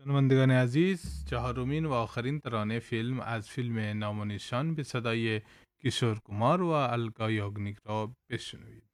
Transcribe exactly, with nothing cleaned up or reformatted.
شنوندگان عزیز، چهارمین و آخرین ترانه فیلم از فیلم نام و نشان به صدای کشور کمار و الکا یاگنیک را بشنوید.